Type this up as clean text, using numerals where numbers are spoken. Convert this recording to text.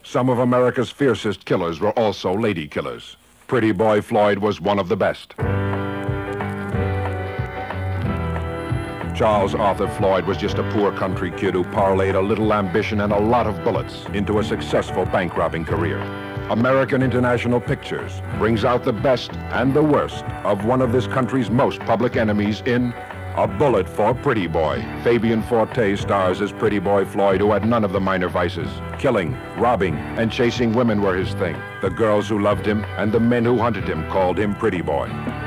Some of America's fiercest killers were also lady killers. Pretty Boy Floyd was one of the best. Charles Arthur Floyd was just a poor country kid who parlayed a little ambition and a lot of bullets into a successful bank robbing career. American International Pictures brings out the best and the worst of one of this country's most public enemies in A Bullet for Pretty Boy. Fabian Forte stars as Pretty Boy Floyd, who had none of the minor vices. Killing, robbing, and chasing women were his thing. The girls who loved him and the men who hunted him called him Pretty Boy.